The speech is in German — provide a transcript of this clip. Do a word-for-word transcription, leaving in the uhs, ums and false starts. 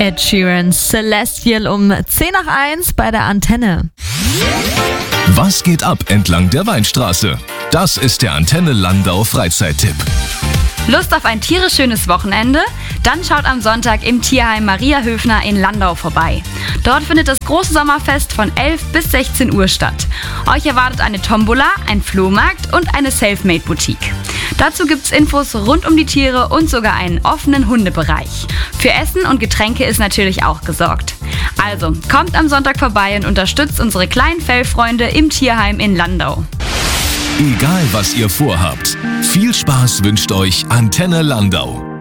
Ed Sheeran, Celestial um zehn nach eins bei der Antenne. Was geht ab entlang der Weinstraße? Das ist der Antenne Landau Freizeittipp. Lust auf ein tierisch schönes Wochenende? Dann schaut am Sonntag im Tierheim Maria Höfner in Landau vorbei. Dort findet das große Sommerfest von elf bis sechzehn Uhr statt. Euch erwartet eine Tombola, ein Flohmarkt und eine Selfmade-Boutique. Dazu gibt's Infos rund um die Tiere und sogar einen offenen Hundebereich. Für Essen und Getränke ist natürlich auch gesorgt. Also, kommt am Sonntag vorbei und unterstützt unsere kleinen Fellfreunde im Tierheim in Landau. Egal was ihr vorhabt, viel Spaß wünscht euch Antenne Landau.